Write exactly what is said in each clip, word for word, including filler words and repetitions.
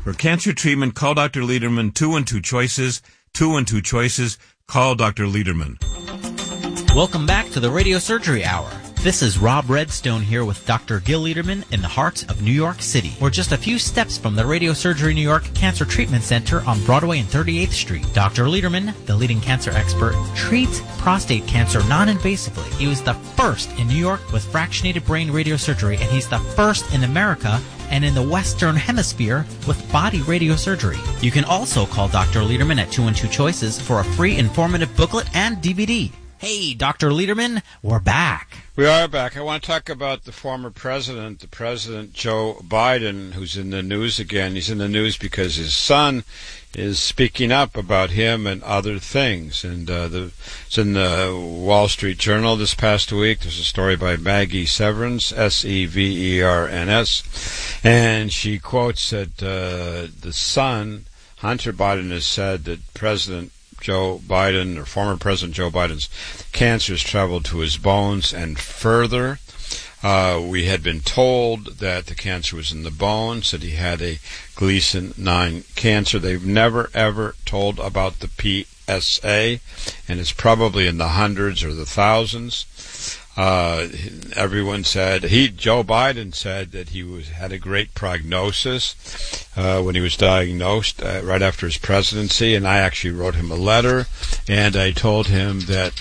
For cancer treatment, call Doctor Lederman. Two and two choices. Two and two choices. Call Doctor Lederman. Welcome back to the Radio Surgery Hour. This is Rob Redstone here with Doctor Gil Lederman in the heart of New York City. We're just a few steps from the Radio Surgery New York Cancer Treatment Center on Broadway and thirty-eighth Street. Doctor Lederman, the leading cancer expert, treats prostate cancer non-invasively. He was the first in New York with fractionated brain radiosurgery, and he's the first in America and in the Western Hemisphere with body radiosurgery. You can also call Doctor Lederman at two and two choices for a free informative booklet and D V D. Hey, Doctor Lederman, we're back. We are back. I want to talk about the former president, the President Joe Biden, who's in the news again. He's in the news because his son is speaking up about him and other things. And uh, the, it's in the Wall Street Journal this past week. There's a story by Maggie Severns, S E V E R N S, and she quotes that uh, the son, Hunter Biden, has said that President Joe Biden, or former President Joe Biden's cancer has traveled to his bones and further. Uh, we had been told that the cancer was in the bones, that he had a Gleason nine cancer. They've never, ever told about the P S A, and it's probably in the hundreds or the thousands. Uh, everyone said, he, Joe Biden said that he was had a great prognosis uh, when he was diagnosed uh, right after his presidency, and I actually wrote him a letter, and I told him that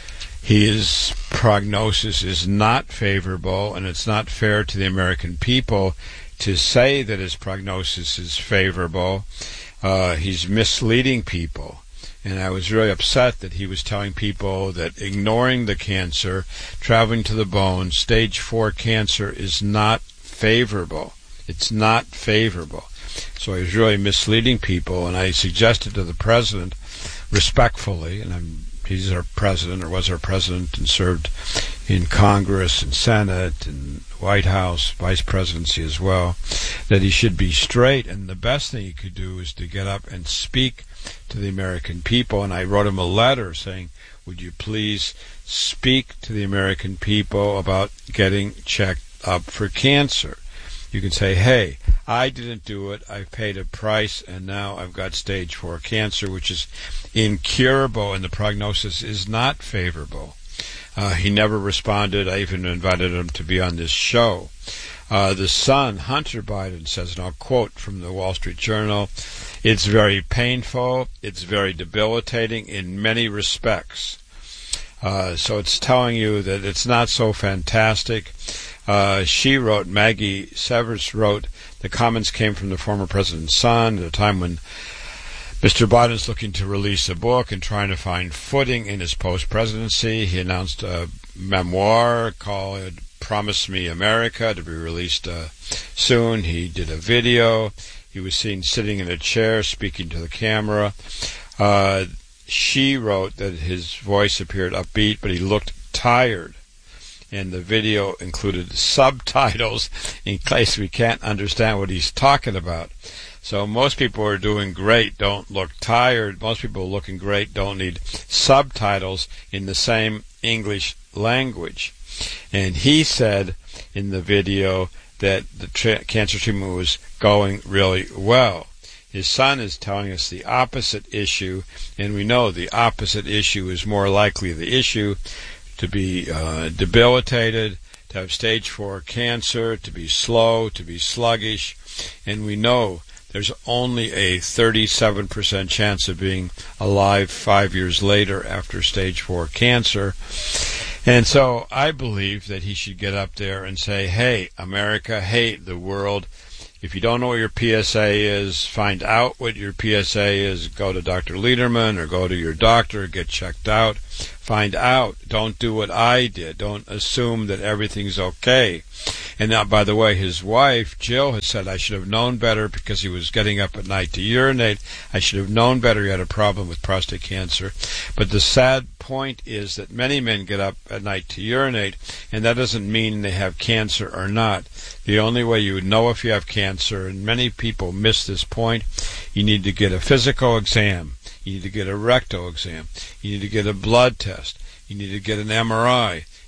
his prognosis is not favorable, and it's not fair to the American people to say that his prognosis is favorable. Uh, he's misleading people. And I was really upset that he was telling people that ignoring the cancer, traveling to the bone, stage four cancer is not favorable. It's not favorable. So he was really misleading people, and I suggested to the president respectfully, and I'm, he's our president, or was our president, and served in Congress and Senate and White House, vice presidency as well, that he should be straight, and the best thing he could do is to get up and speak to the American people. And I wrote him a letter saying, would you please speak to the American people about getting checked up for cancer? You can say, hey, I didn't do it, I paid a price, and now I've got stage four cancer, which is incurable, and the prognosis is not favorable. Uh, he never responded. I even invited him to be on this show. Uh, the son, Hunter Biden, says, and I'll quote from the Wall Street Journal, it's very painful, it's very debilitating in many respects. Uh, so it's telling you that it's not so fantastic. Uh, she wrote, Maggie Severns wrote, the comments came from the former president's son at a time when Mister Biden's looking to release a book and trying to find footing in his post-presidency. He announced a memoir called Promise Me America to be released uh, soon. He did a video. He was seen sitting in a chair speaking to the camera. Uh, she wrote that his voice appeared upbeat, but he looked tired. And the video included subtitles in case we can't understand what he's talking about. So most people are doing great, don't look tired. Most people looking great don't need subtitles in the same English language. And he said in the video that the tra- cancer treatment was going really well. His son is telling us the opposite issue, and we know the opposite issue is more likely the issue to be uh, debilitated, to have stage four cancer, to be slow, to be sluggish, and we know there's only a thirty-seven percent chance of being alive five years later after stage four cancer. And so I believe that he should get up there and say, hey, America, hey, the world, if you don't know what your P S A is, find out what your P S A is. Go to Doctor Lederman or go to your doctor, get checked out. Find out. Don't do what I did. Don't assume that everything's okay. And now, by the way, his wife, Jill, has said, I should have known better because he was getting up at night to urinate. I should have known better he had a problem with prostate cancer. But the sad point is that many men get up at night to urinate, and that doesn't mean they have cancer or not. The only way you would know if you have cancer, and many people miss this point, you need to get a physical exam. You need to get a rectal exam. You need to get a blood test. You need to get an M R I.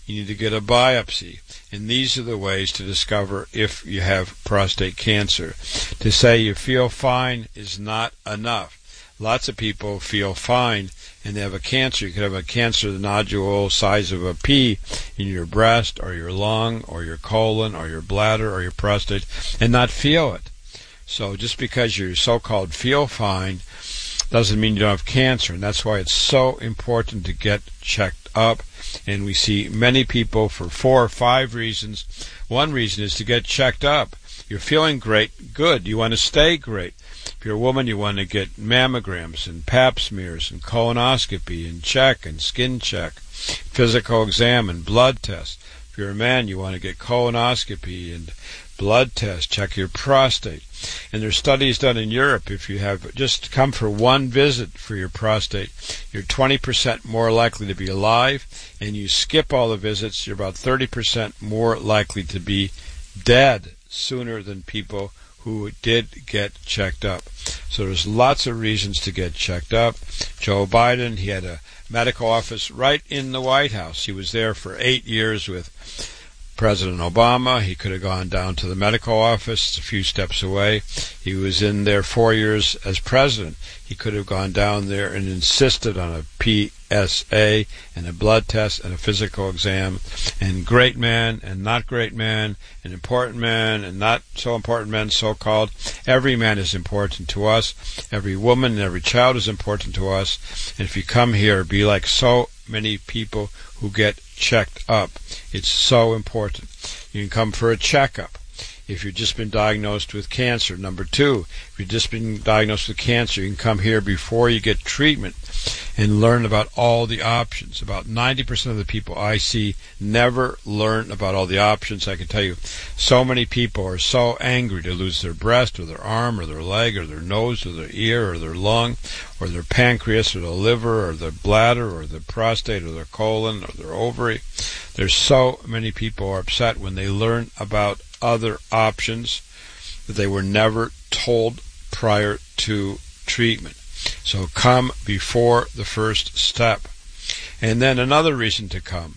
you need to get a biopsy. And these are the ways to discover if you have prostate cancer. To say you feel fine is not enough. Lots of people feel fine and they have a cancer. You could have a cancer nodule size of a pea in your breast or your lung or your colon or your bladder or your prostate and not feel it. So just because you so-called feel fine doesn't mean you don't have cancer. And that's why it's so important to get checked up. And we see many people for four or five reasons. One reason is to get checked up. You're feeling great, good. You want to stay great. If you're a woman, you want to get mammograms and pap smears and colonoscopy and check and skin check, physical exam and blood tests. If you're a man, you want to get colonoscopy and blood tests, check your prostate. And there's studies done in Europe. If you have just come for one visit for your prostate, you're twenty percent more likely to be alive, and you skip all the visits, you're about thirty percent more likely to be dead sooner than people who did get checked up. So there's lots of reasons to get checked up. Joe Biden, he had a medical office right in the White House. He was there for eight years with President Obama. He could have gone down to the medical office a few steps away. He was in there four years as president. He could have gone down there and insisted on a P S A and a blood test and a physical exam. And great man and not great man, and important man and not so important men, so-called. Every man is important to us. Every woman and every child is important to us. And if you come here, be like so many people who get checked up. It's so important. You can come for a checkup if you've just been diagnosed with cancer. Number two, if you've just been diagnosed with cancer, you can come here before you get treatment and learn about all the options. About ninety percent of the people I see never learn about all the options. I can tell you, so many people are so angry to lose their breast or their arm or their leg or their nose or their ear or their lung or their pancreas or their liver or their bladder or their prostate or their colon or their ovary. There's so many people are upset when they learn about other options that they were never told prior to treatment. So come before the first step. And then another reason to come.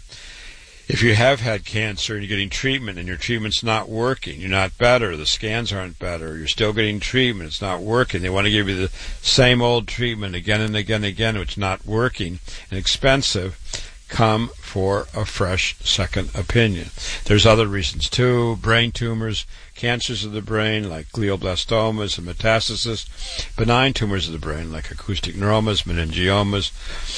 If you have had cancer and you're getting treatment and your treatment's not working, you're not better, the scans aren't better, you're still getting treatment, it's not working, they want to give you the same old treatment again and again and again, which is not working and expensive, come for a fresh second opinion. There's other reasons too. Brain tumors, cancers of the brain like glioblastomas and metastasis, benign tumors of the brain like acoustic neuromas, meningiomas,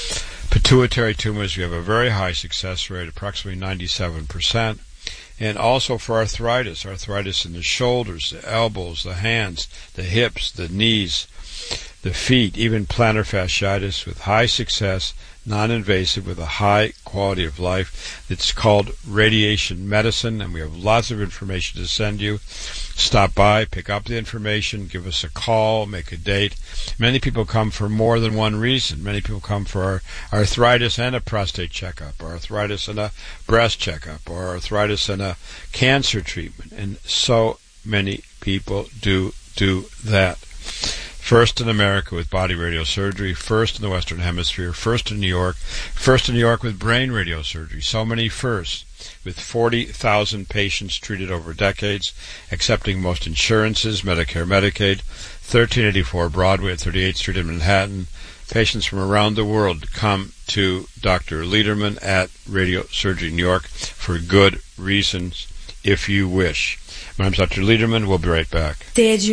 pituitary tumors. We have a very high success rate, approximately ninety-seven percent. And also for arthritis, arthritis in the shoulders, the elbows, the hands, the hips, the knees, the feet, even plantar fasciitis with high success, non-invasive, with a high quality of life. It's called radiation medicine, and we have lots of information to send you. Stop by, pick up the information, give us a call, make a date. Many people come for more than one reason. Many people come for arthritis and a prostate checkup, or arthritis and a breast checkup, or arthritis and a cancer treatment. And so many people do do that. First in America with body radiosurgery, first in the Western Hemisphere, first in New York, first in New York with brain radiosurgery. So many firsts, with forty thousand patients treated over decades, accepting most insurances, Medicare, Medicaid, thirteen eighty-four Broadway at thirty-eighth Street in Manhattan. Patients from around the world come to Doctor Lederman at Radiosurgery New York for good reasons, if you wish. My name's Doctor Lederman. We'll be right back. Did you